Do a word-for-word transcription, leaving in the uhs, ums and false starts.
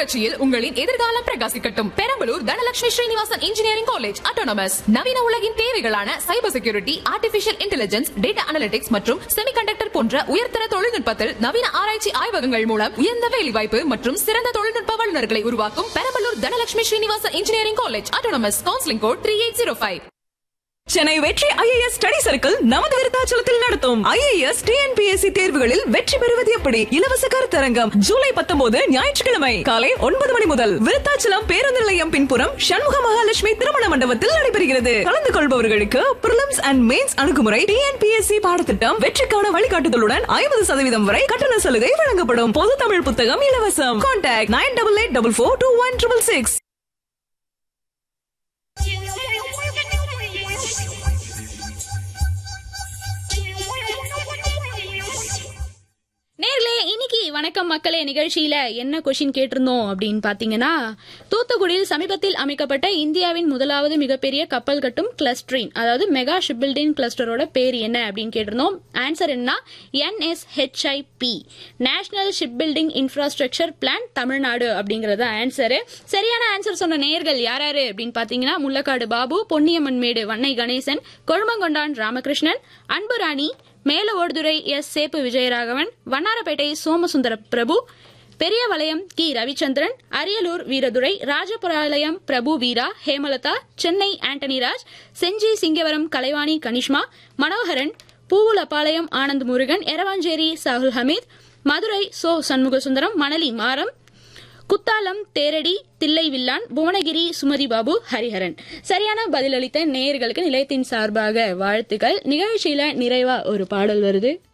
புரட்சியில் உங்களின் எதிர்காலம் பிரகாசிக்கட்டும். Perambalur Dhanalakshmi Srinivasan engineering college autonomous நவீன உலகின் தேவைகளான cyber security, artificial intelligence, data analytics மற்றும் செமிகண்டக்டர் போன்ற உயர்தர தொழில்நுட்பத்தில் நவீன ஆராய்ச்சி ஆய்வகங்கள் மூலம் உயர்ந்த வேலைவாய்ப்பு மற்றும் சிறந்த தொழில்நுட்ப வல்லுநர்களை உருவாக்கும் Perambalur Dhanalakshmi Srinivasan engineering college autonomous. Counselling code three eight zero five. Chennai வெற்றி ஐஏஎஸ் ஸ்டடி சர்க்கிள் நமது விருத்தாச்சலத்தில் நடத்தும் ஐஏஎஸ் டிஎன்பிஎஸ்சி தேர்வுகளில் வெற்றி பெறுவது எப்படி இலவச கருத்தரங்கம் ஜூலை பத்தொன்பது ஞாயிற்றுக்கிழமை காலை ஒன்பது மணி முதல் விருத்தாச்சலம் பேருந்து நிலையம் பின்புறம் சண்முக மகாலட்சுமி திருமண மண்டபத்தில் நடைபெறுகிறது. கலந்து கொள்பவர்களுக்கு பிரிலிம்ஸ் அண்ட் மெயின்ஸ் அணுகுமுறை, டிஎன்பிஎஸ்சி பாடத்திட்டம், வெற்றிக்கான வழிகாட்டுதலுடன் ஐம்பது சதவீதம் வரை கட்டண சலுகை வழங்கப்படும். பொது தமிழ் புத்தகம் இலவசம். Contact nine double eight double four two one triple six. நேர்களே, இன்னைக்கு வணக்கம் மக்களே நிகழ்ச்சியில என்ன கொஸ்டின் கேட்டிருந்தோம் அப்படின்னு பாத்தீங்கன்னா, தூத்துக்குடியில் சமீபத்தில் அமைக்கப்பட்ட இந்தியாவின் முதலாவது மிகப்பெரிய கப்பல் கட்டும் கிளஸ்டரின், அதாவது மெகா ஷிப் பில்டிங் கிளஸ்டரோட பேர் என்ன அப்படின்னு கேட்டிருந்தோம். ஆன்சர் என்ன? என்எஸ்ஹெச்ஐபி, national ship building infrastructure plan Tamil Nadu அப்படிங்கறது ஆன்சரு. சரியான ஆன்சர் சொன்ன நேர்கள் யாராரு அப்படின்னு பாத்தீங்கன்னா, முள்ளக்காடு பாபு, பொன்னியம்மன் மேடு வன்னை கணேசன், கொழுமங்கொண்டான் ராமகிருஷ்ணன், அன்புராணி, மேல ஓடுதுறை எஸ் சேப்பு விஜயராகவன், வண்ணாரப்பேட்டை சோமசுந்தர பிரபு, பெரியவளையம் கி ரவிச்சந்திரன், அரியலூர் வீரதுரை, ராஜபாளையம் பிரபு வீரா, ஹேமலதா, சென்னை ஆண்டனிராஜ், செஞ்சி சிங்கவரம் கலைவாணி கனிஷ்மா, மனோகரன், பூவுலப்பாளையம் ஆனந்த் முருகன், எரவாஞ்சேரி சாகுல் ஹமீத், மதுரை சோ சண்முகசுந்தரம், மணலி மாறம், குத்தாலம் தேரடி தில்லை வில்லான், புவனகிரி சுமதி பாபு, ஹரிஹரன். சரியான பதிலளித்த நேயர்களுக்கு நிலையத்தின் சார்பாக வாழ்த்துக்கள். நிகழ்ச்சியில நிறைவா ஒரு பாடல் வருது.